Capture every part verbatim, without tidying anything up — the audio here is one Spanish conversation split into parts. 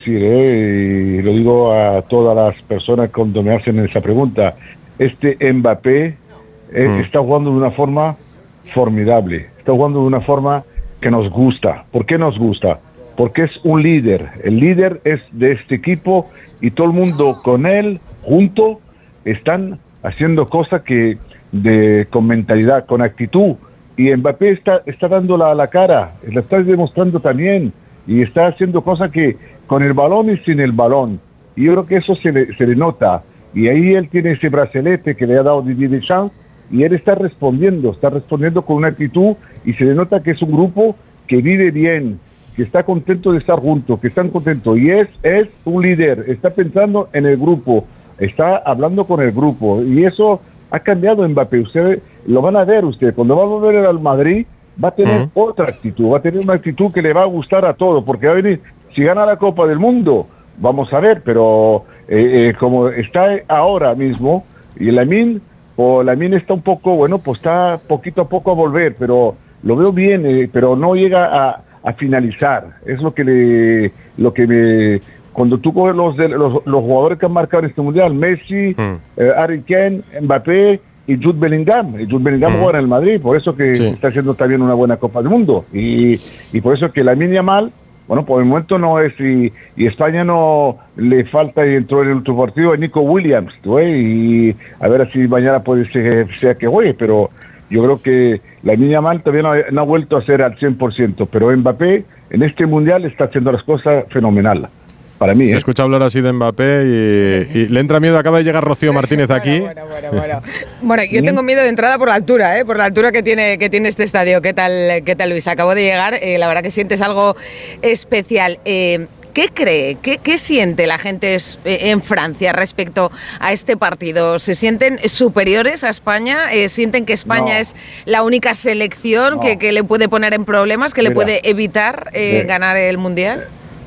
decir, ¿eh? Y lo digo a todas las personas cuando me hacen esa pregunta, este Mbappé eh, mm. está jugando de una forma formidable, está jugando de una forma que nos gusta. ¿Por qué nos gusta? Porque es un líder, el líder es de este equipo y todo el mundo con él, junto, están haciendo cosas que de con mentalidad, con actitud, y Mbappé está, está dando la, la cara, la está demostrando también, y está haciendo cosas que con el balón y sin el balón, y yo creo que eso se le, se le nota, y ahí él tiene ese bracelete que le ha dado Didier Deschamps, y él está respondiendo, está respondiendo con una actitud, y se le nota que es un grupo que vive bien, que está contento de estar juntos, que están contentos, y es, es un líder, está pensando en el grupo, está hablando con el grupo, y eso ha cambiado Mbappé. Ustedes lo van a ver, usted cuando va a volver al Madrid va a tener uh-huh. otra actitud, va a tener una actitud que le va a gustar a todos, porque va a venir, si gana la Copa del Mundo, vamos a ver, pero eh, eh, como está ahora mismo, y Lamine, o Lamine está un poco, bueno, pues está poquito a poco a volver, pero lo veo bien, eh, pero no llega a, a finalizar, es lo que le, lo que me... Cuando tú coges los, de, los, los jugadores que han marcado en este mundial, Messi, mm. eh, Harry Kane, Mbappé y Jude Bellingham. Y Jude Bellingham mm. juega en el Madrid, por eso que sí. está haciendo también una buena Copa del Mundo. Y, y por eso que Lamine Yamal, bueno, por el momento no es, y, y España no le falta y entró en el último partido a Nico Williams, ¿no? Y a ver si mañana puede ser sea que juegue, pero yo creo que Lamine Yamal todavía no ha, no ha vuelto a ser al cien por ciento, pero Mbappé en este mundial está haciendo las cosas fenomenal. Para mí, ¿eh? Escucha hablar así de Mbappé y, y le entra miedo. Acaba de llegar Rocío Martínez aquí. Bueno, bueno, bueno, bueno. Bueno, yo tengo miedo de entrada por la altura, ¿eh? Por la altura que tiene, que tiene este estadio. ¿Qué tal, qué tal, Luis? Acabo de llegar. Eh, la verdad que sientes algo especial. Eh, ¿Qué cree? ¿Qué, ¿Qué siente la gente en Francia respecto a este partido? ¿Se sienten superiores a España? Eh, ¿Sienten que España no. es la única selección no. que, que le puede poner en problemas, que Mira, le puede evitar eh, de, ganar el Mundial?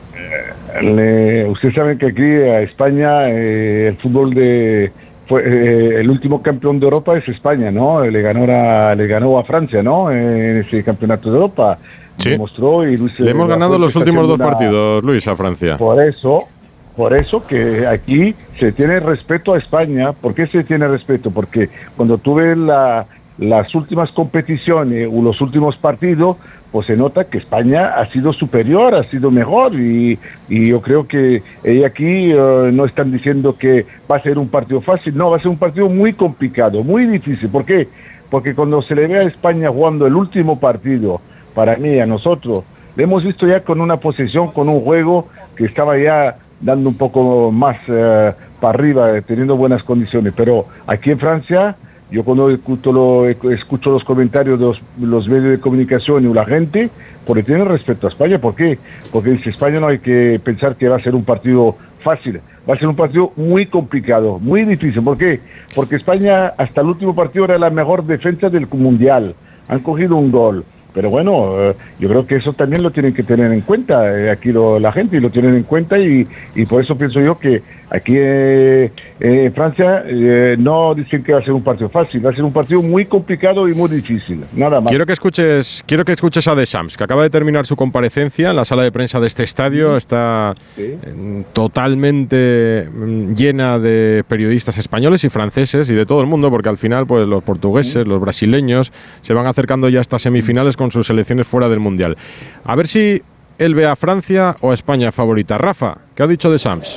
Le, ustedes saben que aquí a España eh, el fútbol de fue eh, el último campeón de Europa es España, ¿no? Le ganó a, le ganó a Francia, ¿no? En ese campeonato de Europa. Sí. Demostró y Luis, le hemos ganado los últimos dos una, partidos, Luis, a Francia. Por eso, por eso que aquí se tiene respeto a España. ¿Por qué se tiene respeto? Porque cuando tuve la las últimas competiciones o los últimos partidos, pues se nota que España ha sido superior, ha sido mejor, y, y yo creo que eh, aquí uh, no están diciendo que va a ser un partido fácil, no, va a ser un partido muy complicado, muy difícil. ¿Por qué? Porque cuando se le ve a España jugando el último partido, para mí, a nosotros, le hemos visto ya con una posesión, con un juego que estaba ya dando un poco más uh, para arriba, teniendo buenas condiciones, pero aquí en Francia... Yo cuando escucho, lo, escucho los comentarios de los, los medios de comunicación y la gente, porque tienen respeto a España. ¿Por qué? Porque dice España no hay que pensar que va a ser un partido fácil, va a ser un partido muy complicado, muy difícil. ¿Por qué? Porque España hasta el último partido era la mejor defensa del Mundial, han cogido un gol. Pero bueno, eh, yo creo que eso también lo tienen que tener en cuenta eh, aquí lo, la gente, y lo tienen en cuenta, y, y por eso pienso yo que aquí eh, en Francia eh, no dicen que va a ser un partido fácil, va a ser un partido muy complicado y muy difícil, nada más. Quiero que escuches, quiero que escuches a Deschamps, que acaba de terminar su comparecencia en la sala de prensa de este estadio, está ¿Sí? totalmente llena de periodistas españoles y franceses y de todo el mundo, porque al final pues los portugueses, ¿Sí? los brasileños se van acercando ya a estas semifinales con sus selecciones fuera del Mundial. A ver si él ve a Francia o a España favorita. Rafa, ¿qué ha dicho Deschamps?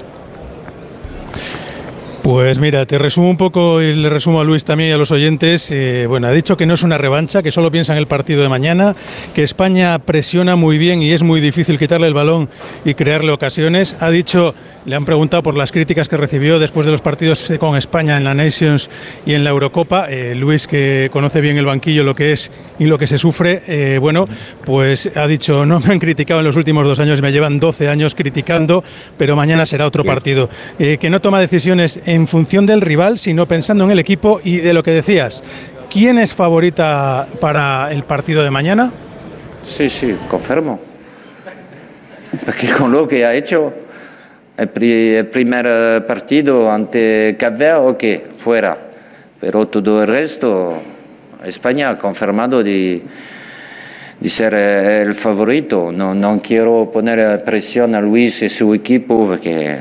Pues mira, te resumo un poco y le resumo a Luis también y a los oyentes. Eh, bueno, ha dicho que no es una revancha, que solo piensa en el partido de mañana, que España presiona muy bien y es muy difícil quitarle el balón y crearle ocasiones. Ha dicho, le han preguntado por las críticas que recibió después de los partidos con España en la Nations y en la Eurocopa. Eh, Luis, que conoce bien el banquillo, lo que es y lo que se sufre, eh, bueno, pues ha dicho, no me han criticado en los últimos dos años, me llevan doce años criticando, pero mañana será otro partido. Eh, que no toma decisiones en en función del rival, sino pensando en el equipo. Y de lo que decías, ¿quién es favorita para el partido de mañana? Sí, sí, confirmo. Porque con lo que ha hecho el, pri el primer partido ante Cape Verde, ok, fuera. Pero todo el resto, España ha confirmado de, de ser el favorito. No, no quiero poner presión a Luis y su equipo porque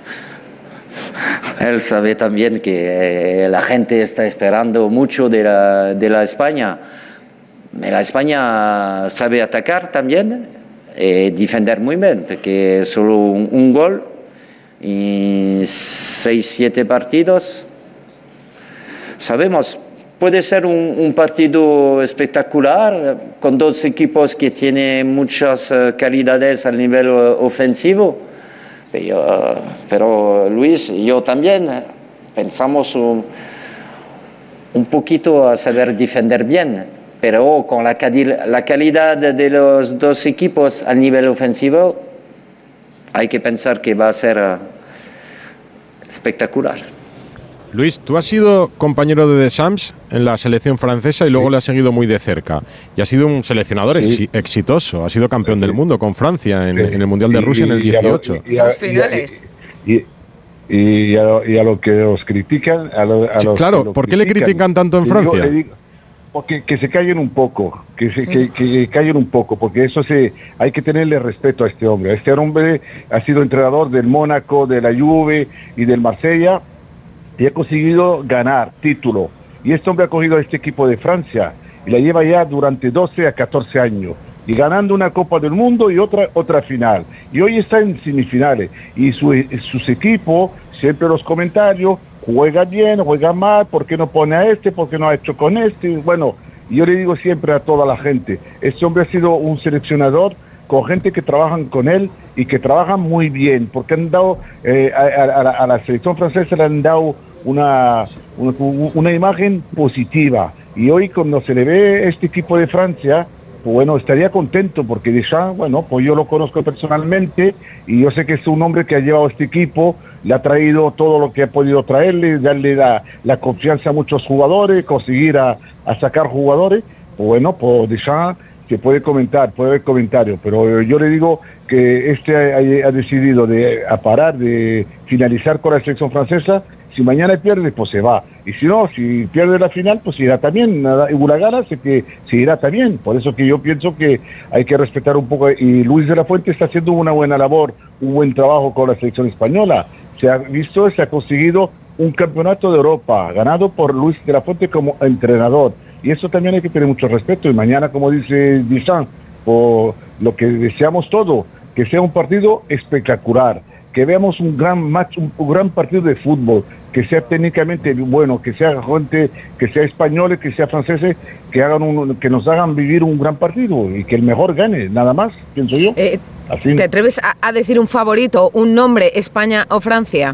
él sabe también que la gente está esperando mucho de la, de la España. La España sabe atacar también y defender muy bien, porque solo un, un gol y seis, siete partidos. Sabemos, puede ser un, un partido espectacular con dos equipos que tienen muchas calidades a nivel ofensivo. Pero, pero Luis y yo también pensamos un, un poquito a saber defender bien, pero con la, la calidad de los dos equipos a nivel ofensivo hay que pensar que va a ser espectacular. Luis, tú has sido compañero de Deschamps en la selección francesa y luego sí. le has seguido muy de cerca. Y has sido un seleccionador sí. ex exitoso. Has sido campeón sí. del mundo con Francia en, sí. en el Mundial de Rusia y, en el dieciocho. Y a, los finales. Y, y, y, a lo, y a lo que los critican... A lo, a sí, los claro, lo ¿por qué critican, le critican tanto en Francia? Digo, digo, porque que se callen un poco, que se sí. que, que callen un poco, porque eso se hay que tenerle respeto a este hombre. Este hombre ha sido entrenador del Mónaco, de la Juve y del Marsella, y ha conseguido ganar título. Y este hombre ha cogido a este equipo de Francia y la lleva ya durante doce a catorce años, y ganando una Copa del Mundo y otra otra final. Y hoy está en semifinales. Y su, sus equipos, siempre los comentarios, juega bien, juega mal, ¿por qué no pone a este? ¿Por qué no ha hecho con este? Bueno, yo le digo siempre a toda la gente, este hombre ha sido un seleccionador con gente que trabajan con él y que trabajan muy bien, porque han dado eh, a, a, a la selección francesa le han dado una, una, una imagen positiva. Y hoy cuando se le ve este equipo de Francia, pues bueno, estaría contento porque Deschamps, bueno, pues yo lo conozco personalmente y yo sé que es un hombre que ha llevado este equipo, le ha traído todo lo que ha podido traerle, darle la, la confianza a muchos jugadores, conseguir a, a sacar jugadores. Pues bueno, pues Deschamps se puede comentar, puede haber comentarios, pero yo le digo que este ha, ha decidido de a parar, de finalizar con la selección francesa. Si mañana pierde, pues se va. Y si no, si pierde la final, pues se irá también. Y una gana, sé que se irá también. Por eso que yo pienso que hay que respetar un poco. Y Luis de la Fuente está haciendo una buena labor, un buen trabajo con la selección española. Se ha visto, se ha conseguido un campeonato de Europa, ganado por Luis de la Fuente como entrenador. Y eso también hay que tener mucho respeto. Y mañana, como dice Deschamps, por lo que deseamos todo, que sea un partido espectacular, que veamos un gran match, un, un gran partido de fútbol, que sea técnicamente bueno, que sea gente, que sea españoles, que sea franceses, que hagan un, que nos hagan vivir un gran partido y que el mejor gane, nada más, pienso yo. Eh, Así. ¿Te atreves a, a decir un favorito, un nombre, España o Francia?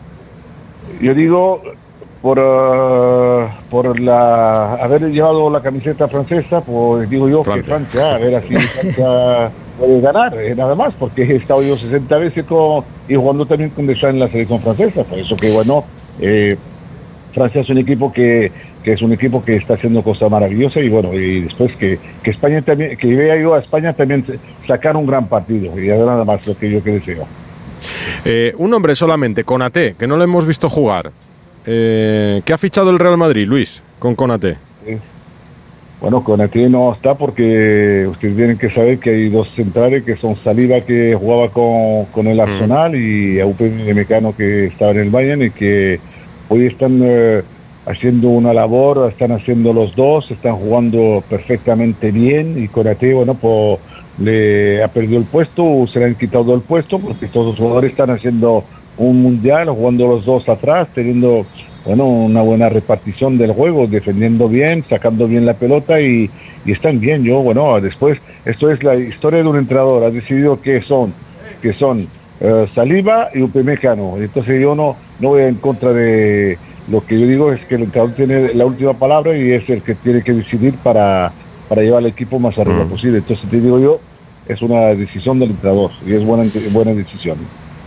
Yo digo, por uh, por la haber llevado la camiseta francesa, pues digo yo Francia. que Francia, a ver así Francia puede ganar, eh, nada más, porque he estado yo sesenta veces con, y jugando también con Deschamps en la selección francesa, por eso que bueno, eh, Francia es un equipo que, que es un equipo que está haciendo cosas maravillosas y bueno, y después que, que España también, que vea yo a España también sacar un gran partido, y nada más lo que yo que deseo. Eh, un hombre solamente, Konaté, que no lo hemos visto jugar. Eh, ¿Qué ha fichado el Real Madrid, Luis, con Konaté? Sí. Bueno, Konaté no está porque ustedes tienen que saber que hay dos centrales que son Saliba, que jugaba con, con el Arsenal, mm. y Upamecano, que estaba en el Bayern, y que hoy están eh, haciendo una labor, están haciendo los dos, están jugando perfectamente bien, y Konaté, bueno, pues le ha perdido el puesto, o se le han quitado el puesto, porque estos dos jugadores están haciendo un mundial, jugando los dos atrás, teniendo bueno una buena repartición del juego, defendiendo bien, sacando bien la pelota y, y están bien. Yo, bueno, después, esto es la historia de un entrenador, ha decidido que son, que son uh, Saliba y Upamecano, entonces yo no, no voy en contra de lo que yo digo, es que el entrenador tiene la última palabra y es el que tiene que decidir para, para llevar al equipo más arriba mm. posible. Entonces te digo yo, es una decisión del entrenador y es buena, buena decisión.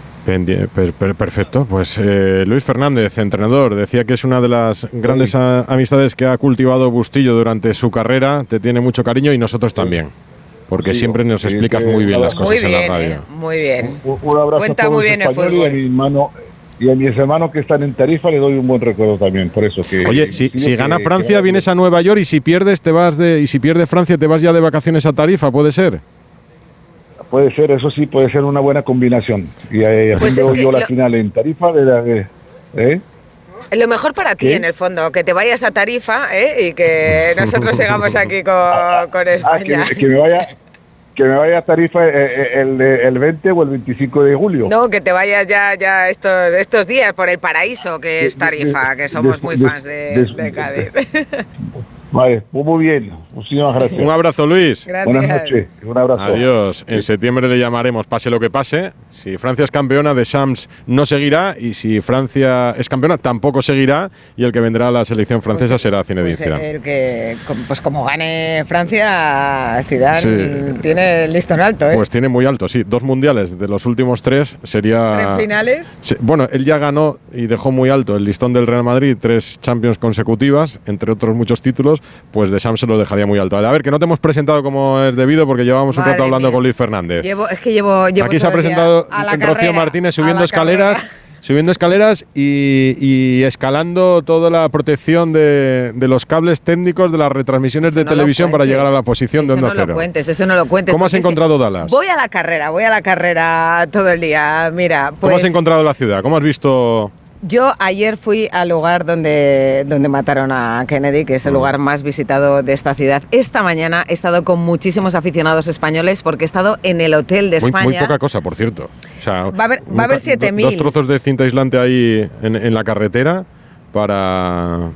Perfecto, pues eh, Luis Fernández, entrenador, decía que es una de las grandes a, amistades que ha cultivado Bustillo durante su carrera, te tiene mucho cariño y nosotros también, porque sí, siempre nos sí, explicas muy bien las cosas muy bien, en la radio. Eh, muy bien. Un, un abrazo Cuenta a todos muy bien el fútbol. Y a mi hermano, y a mis hermanos que están en Tarifa le doy un buen recuerdo también, por eso que... Oye, si, si que, gana que, Francia que vienes a Nueva York y si pierdes te vas de y si pierde Francia te vas ya de vacaciones a Tarifa, ¿puede ser? Puede ser, eso sí, puede ser una buena combinación. Y eh, Pues haciendo es que yo la lo... final en Tarifa de la... De, ¿eh? Lo mejor para ti, ¿Qué? en el fondo, que te vayas a Tarifa, ¿eh? Y que nosotros sigamos aquí con, con España. Ah, que, que me vaya... Que me vaya a Tarifa el, el, el veinte o el veinticinco de julio. No, que te vayas ya, ya estos, estos días por el paraíso que es Tarifa, que somos muy fans de, de Cádiz. Vale, muy bien. Muchísimas gracias. Un abrazo, Luis. Gracias. Buenas noches. Un abrazo. Adiós. En septiembre le llamaremos, pase lo que pase. Si Francia es campeona, Deschamps no seguirá. Y si Francia es campeona, tampoco seguirá. Y el que vendrá a la selección francesa pues, será Zinedine pues Zidane. El que, pues como gane Francia, Zidane sí. tiene el listón alto, ¿eh? Pues tiene muy alto, sí. Dos mundiales de los últimos tres sería... ¿Tres finales? Sí. Bueno, él ya ganó y dejó muy alto el listón del Real Madrid, tres Champions consecutivas, entre otros muchos títulos. Pues Deschamps se lo dejaría muy alto. A ver, que no te hemos presentado como es debido porque llevábamos un Madre rato hablando mía. con Luis Fernández. Llevo, es que llevo, llevo Aquí se ha presentado Rocío Martínez subiendo escaleras, carrera. subiendo escaleras y, y escalando toda la protección de, de los cables técnicos de las retransmisiones eso de no televisión para llegar a la posición eso de Onda no Cero. Lo cuentes, eso no lo cuentes. ¿Cómo has encontrado Dallas? Voy a la carrera, voy a la carrera todo el día. Mira, pues, ¿Cómo has encontrado la ciudad? ¿Cómo has visto...? Yo ayer fui al lugar donde, donde mataron a Kennedy, que es el lugar más visitado de esta ciudad. Esta mañana he estado con muchísimos aficionados españoles porque he estado en el hotel de España. Muy, muy poca cosa, por cierto. O sea, va a haber, va a haber siete mil. Dos trozos de cinta aislante ahí en, en la carretera para...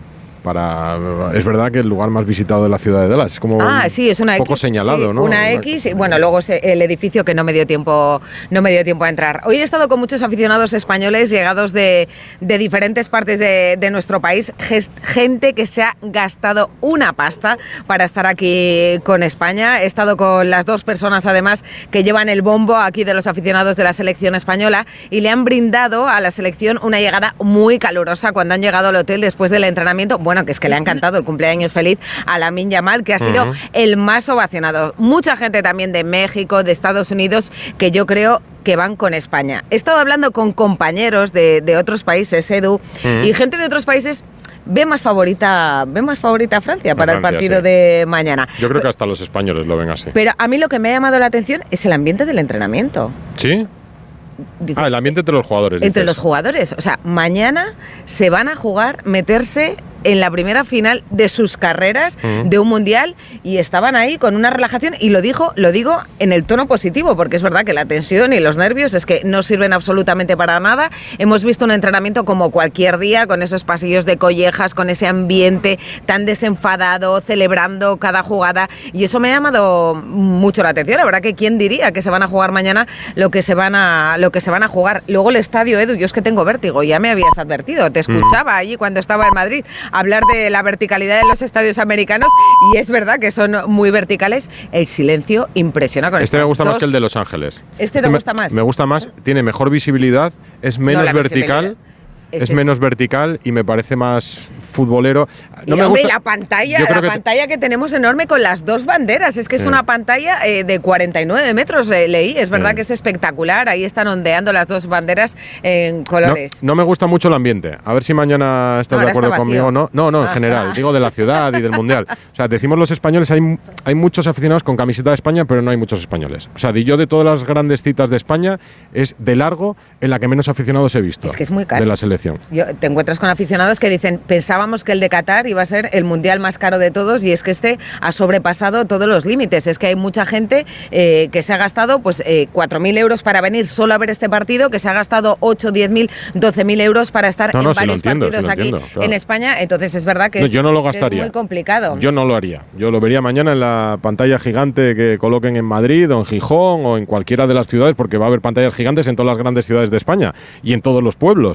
Para, es verdad que el lugar más visitado de la ciudad de Dallas es como ah, sí, es una un poco X, señalado, sí, ¿no? Una X, y bueno, luego el edificio que no me dio tiempo, no me dio tiempo a entrar. Hoy he estado con muchos aficionados españoles llegados de, de diferentes partes de, de nuestro país, gente que se ha gastado una pasta para estar aquí con España. He estado con las dos personas, además, que llevan el bombo aquí de los aficionados de la selección española y le han brindado a la selección una llegada muy calurosa cuando han llegado al hotel después del entrenamiento. Bueno, Bueno, que es que le ha encantado el cumpleaños feliz a Lamine Yamal, que ha sido uh-huh. el más ovacionado. Mucha gente también de México, de Estados Unidos, que yo creo que van con España. He estado hablando con compañeros de, de otros países, Edu, uh-huh. y gente de otros países ve más favorita, ve más favorita a Francia para Francia, el partido sí. de mañana. Yo creo que hasta los españoles lo ven así. Pero a mí lo que me ha llamado la atención es el ambiente del entrenamiento. ¿Sí? Dices, ah, el ambiente entre los jugadores. Entre dices. los jugadores. O sea, mañana se van a jugar, meterse en la primera final de sus carreras uh-huh. de un mundial y estaban ahí con una relajación y lo dijo, lo digo en el tono positivo porque es verdad que la tensión y los nervios es que no sirven absolutamente para nada. Hemos visto un entrenamiento como cualquier día con esos pasillos de collejas, con ese ambiente tan desenfadado, celebrando cada jugada y eso me ha llamado mucho la atención. La verdad que quién diría que se van a jugar mañana lo que se van a lo que se van a jugar. Luego el estadio, Edu, yo es que tengo vértigo, ya me habías advertido, te escuchaba uh-huh. allí cuando estaba en Madrid hablar de la verticalidad de los estadios americanos y es verdad que son muy verticales. El silencio impresiona con este me gusta dos. más que el de Los Ángeles. ¿Este, este te me, gusta más? Me gusta más, tiene mejor visibilidad, es menos no, vertical, es, es menos vertical y me parece más futbolero. No y, me hombre, gusta. la pantalla, la que pantalla que tenemos enorme con las dos banderas, es que es sí. una pantalla eh, de cuarenta y nueve metros, eh, leí, es verdad sí. que es espectacular, ahí están ondeando las dos banderas en colores. No, no me gusta mucho el ambiente, a ver si mañana estás no, de acuerdo conmigo, ¿no? No, no, en ah, general, ah. digo de la ciudad y del Mundial. O sea, decimos los españoles, hay, hay muchos aficionados con camiseta de España, pero no hay muchos españoles. O sea, yo de todas las grandes citas de España, es de largo en la que menos aficionados he visto. Es que es muy caro. De la selección. Yo, te encuentras con aficionados que dicen, pensábamos que el de Qatar iba a ser el mundial más caro de todos y es que este ha sobrepasado todos los límites. Es que hay mucha gente eh, que se ha gastado pues eh, cuatro mil euros para venir solo a ver este partido, que se ha gastado ocho, diez mil, doce mil euros para estar no, en no, varios si entiendo, partidos si aquí entiendo, claro. en España. Entonces es verdad que, no, es, yo no lo gastaría. es muy complicado. Yo no lo haría. Yo lo vería mañana en la pantalla gigante que coloquen en Madrid o en Gijón o en cualquiera de las ciudades, porque va a haber pantallas gigantes en todas las grandes ciudades de España y en todos los pueblos. Y,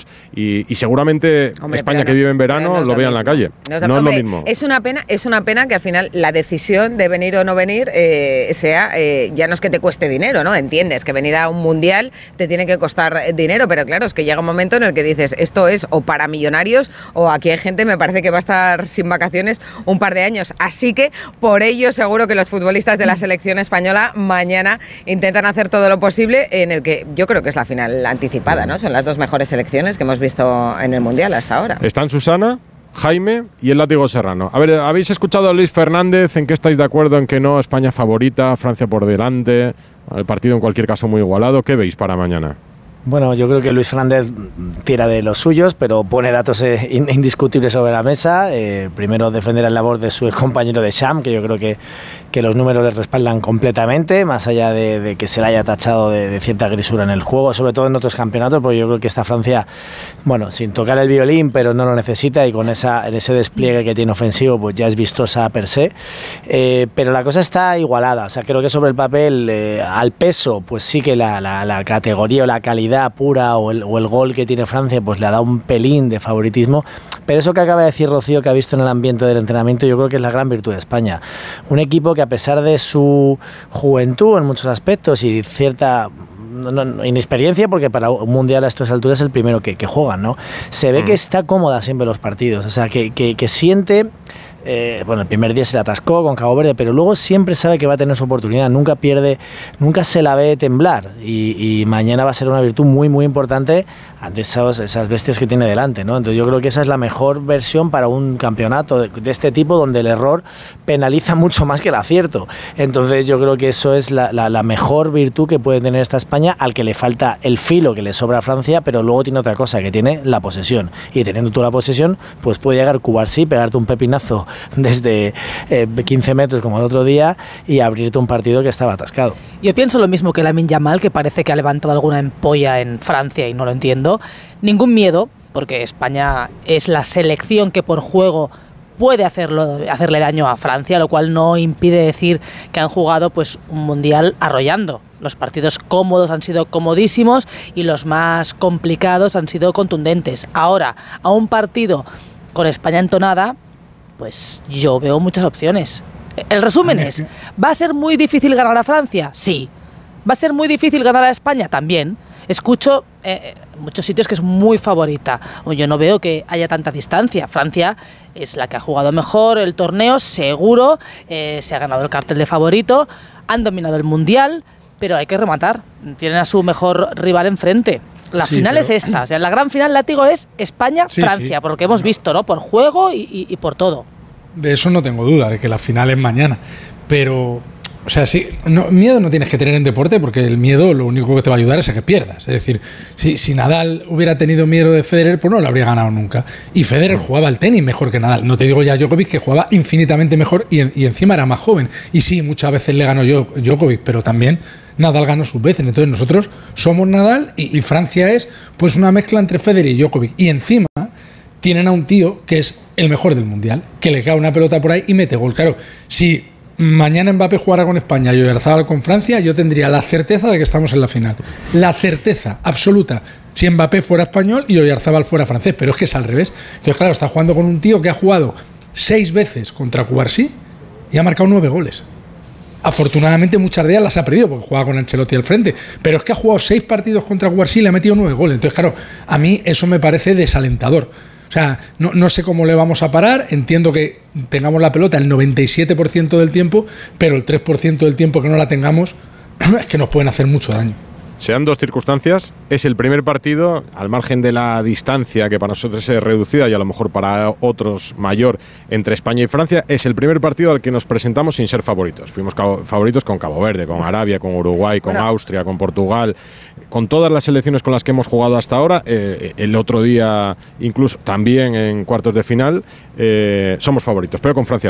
y, y seguramente hombre, España no, que vive en verano no lo, lo vea en la calle. No es, no hombre, es lo mismo. Es una pena, es una pena que al final la decisión de venir o no venir eh, sea, eh, ya no es que te cueste dinero, ¿no? Entiendes que venir a un mundial te tiene que costar dinero, pero claro, es que llega un momento en el que dices, esto es o para millonarios o aquí hay gente, me parece que va a estar sin vacaciones un par de años. Así que por ello seguro que los futbolistas de la selección española mañana intentan hacer todo lo posible, en el que yo creo que es la final anticipada, ¿no? Son las dos mejores selecciones que hemos visto en el mundial hasta ahora. Están Susana, Jaime y el látigo Serrano. A ver, ¿habéis escuchado a Luis Fernández? ¿En qué estáis de acuerdo? ¿En que no? España favorita, Francia por delante, el partido en cualquier caso muy igualado. ¿Qué veis para mañana? Bueno, yo creo que Luis Fernández tira de los suyos, pero pone datos eh, indiscutibles sobre la mesa. Eh, primero, defender la labor de su excompañero de Sham, que yo creo que, que los números les respaldan completamente, más allá de, de que se le haya tachado de, de cierta grisura en el juego, sobre todo en otros campeonatos, porque yo creo que esta Francia, bueno, sin tocar el violín, pero no lo necesita, y con esa, ese despliegue que tiene ofensivo, pues ya es vistosa per se. Eh, pero la cosa está igualada, o sea, creo que sobre el papel, eh, al peso, pues sí que la, la, la categoría o la calidad pura o el, o el gol que tiene Francia pues le ha dado un pelín de favoritismo, pero eso que acaba de decir Rocío, que ha visto en el ambiente del entrenamiento, yo creo que es la gran virtud de España. Un equipo que a pesar de su juventud en muchos aspectos y cierta No, no, inexperiencia, porque para un mundial a estas alturas es el primero que, que juegan, ¿no? Se ve mm. que está cómoda siempre los partidos, o sea, que, que, que siente... Eh, bueno, el primer día se la atascó con Cabo Verde, pero luego siempre sabe que va a tener su oportunidad, nunca pierde, nunca se la ve temblar, y, y mañana va a ser una virtud muy muy importante ante esos, esas bestias que tiene delante, ¿no? Entonces yo creo que esa es la mejor versión para un campeonato de, de este tipo, donde el error penaliza mucho más que el acierto. Entonces yo creo que eso es la, la, la mejor virtud que puede tener esta España, al que le falta el filo que le sobra a Francia, pero luego tiene otra cosa, que tiene la posesión, y teniendo tú la posesión, pues puede llegar Cubarsí, pegarte un pepinazo desde eh, quince metros como el otro día y abrirte un partido que estaba atascado. Yo pienso lo mismo que Lamine Yamal, que parece que ha levantado alguna ampolla en Francia y no lo entiendo. Ningún miedo, porque España es la selección que por juego puede hacerlo, hacerle daño a Francia, lo cual no impide decir que han jugado pues un mundial arrollando. Los partidos cómodos han sido comodísimos y los más complicados han sido contundentes. Ahora, a un partido con España entonada, pues yo veo muchas opciones. El resumen es, ¿va a ser muy difícil ganar a Francia? Sí. ¿Va a ser muy difícil ganar a España? También. Escucho eh, en muchos sitios que es muy favorita. Yo no veo que haya tanta distancia. Francia es la que ha jugado mejor el torneo, seguro. Eh, se ha ganado el cartel de favorito. Han dominado el Mundial, pero hay que rematar. Tienen a su mejor rival enfrente. La sí, final pero... es esta, o sea, la gran final, látigo, es España-Francia, sí, sí. por lo que hemos visto, ¿no? Por juego y, y, y por todo. De eso no tengo duda, de que la final es mañana. Pero, o sea, sí, no, miedo no tienes que tener en deporte, porque el miedo lo único que te va a ayudar es a que pierdas. Es decir, si, si Nadal hubiera tenido miedo de Federer, pues no lo habría ganado nunca. Y Federer jugaba al tenis mejor que Nadal. No te digo ya Djokovic, que jugaba infinitamente mejor y, y encima era más joven. Y sí, muchas veces le ganó Djokovic, pero también Nadal ganó sus veces. Entonces nosotros somos Nadal y, y Francia es pues una mezcla entre Federer y Djokovic. Y encima tienen a un tío que es el mejor del mundial, que le cae una pelota por ahí y mete gol. Claro, si mañana Mbappé jugara con España y Oyarzabal con Francia, yo tendría la certeza de que estamos en la final. La certeza absoluta. Si Mbappé fuera español y Oyarzabal fuera francés, pero es que es al revés. Entonces, claro, está jugando con un tío que ha jugado seis veces contra Cubarsí y ha marcado nueve goles. Afortunadamente muchas de ellas las ha perdido porque juega con Ancelotti al frente, pero es que ha jugado seis partidos contra Cubarsí y le ha metido nueve goles. Entonces, claro, a mí eso me parece desalentador. O sea, no, no sé cómo le vamos a parar. Entiendo que tengamos la pelota el noventa y siete por ciento del tiempo, pero el tres por ciento del tiempo que no la tengamos es que nos pueden hacer mucho daño. Sean dos circunstancias, es el primer partido, al margen de la distancia que para nosotros es reducida y a lo mejor para otros mayor, entre España y Francia, es el primer partido al que nos presentamos sin ser favoritos. Fuimos favoritos con Cabo Verde, con Arabia, con Uruguay, con bueno. Austria, con Portugal, con todas las selecciones con las que hemos jugado hasta ahora. Eh, el otro día, incluso también en cuartos de final, eh, somos favoritos, pero con Francia no.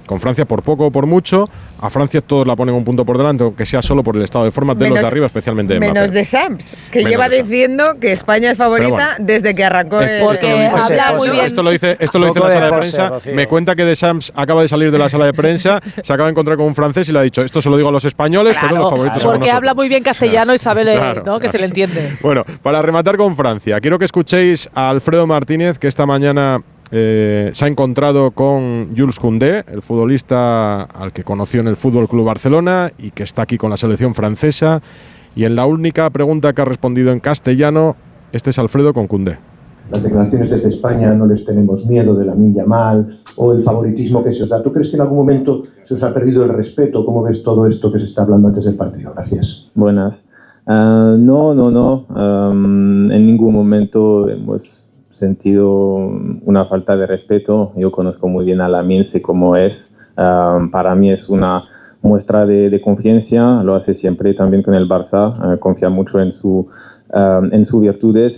con Francia por poco o por mucho. A Francia todos la ponen un punto por delante, aunque sea solo por el estado de forma de menos, los de arriba, especialmente de Mbappé. Menos de Sams, que menos lleva de diciendo que España es favorita bueno, desde que arrancó esto, el... Porque esto habla muy bien. Esto lo dice, esto lo dice en la sala de prensa. Pose, me cuenta que de Sams acaba de salir de la sala de prensa, se acaba de encontrar con un francés y le ha dicho, esto se lo digo a los españoles, claro, pero los favoritos claro, son porque habla muy bien castellano y sabe leer, claro, ¿no? Claro. Que se le entiende. Bueno, para rematar con Francia, quiero que escuchéis a Alfredo Martínez, que esta mañana eh, se ha encontrado con Jules Koundé, el futbolista al que conoció en el Fútbol Club Barcelona y que está aquí con la selección francesa. Y en la única pregunta que ha respondido en castellano, este es Alfredo con Koundé. Las declaraciones desde España, no les tenemos miedo de Lamine Yamal o el favoritismo que se os da. ¿Tú crees que en algún momento se os ha perdido el respeto? ¿Cómo ves todo esto que se está hablando antes del partido? Gracias. Buenas. Uh, no, no, no. Um, en ningún momento hemos sentido una falta de respeto. Yo conozco muy bien a Lamine, sé cómo es. Um, para mí es una muestra de, de confianza. Lo hace siempre también con el Barça. Uh, confía mucho en su, um, en sus virtudes.